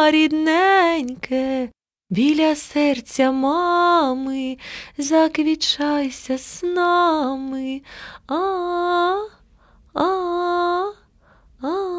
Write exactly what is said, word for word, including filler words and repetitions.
рідненьке, біля серця мами, заквічайся з нами. А